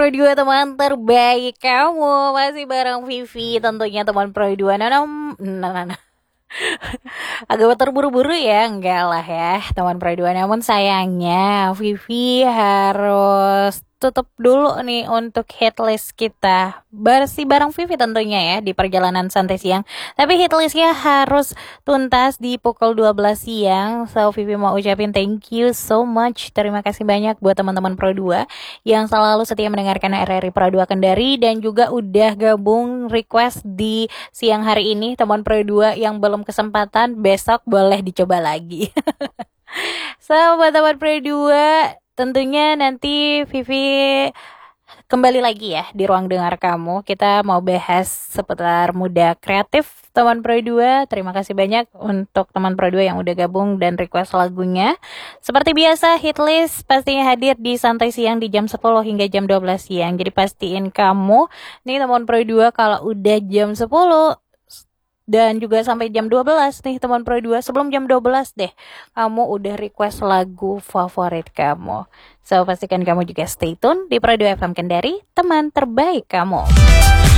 Pro 2 teman terbaik kamu. Masih bareng Vivi tentunya teman Pro 2. Nah. Agak terburu-buru ya, enggak lah ya teman Pro 2. Namun sayangnya Vivi harus tutup dulu nih untuk hitlist kita. Bersih bareng Vivi tentunya ya di perjalanan santai siang. Tapi hitlistnya harus tuntas di pukul 12 siang. So Vivi mau ucapin thank you so much. Terima kasih banyak buat teman-teman Pro 2 yang selalu setia mendengarkan RRI Pro 2 Kendari dan juga udah gabung request di siang hari ini. Teman Pro 2 yang belum kesempatan besok boleh dicoba lagi. So buat teman Pro 2 tentunya nanti Vivi kembali lagi ya di ruang dengar kamu. Kita mau bahas seputar muda kreatif teman Pro 2. Terima kasih banyak untuk teman Pro 2 yang udah gabung dan request lagunya. Seperti biasa hitlist pastinya hadir di santai siang di jam 10 hingga jam 12 siang. Jadi pastiin kamu nih teman Pro 2 kalau udah jam 10 dan juga sampai jam 12 nih teman Pro 2, sebelum jam 12 deh kamu udah request lagu favorit kamu. So pastikan kamu juga stay tune di Pro 2 FM Kendari, teman terbaik kamu.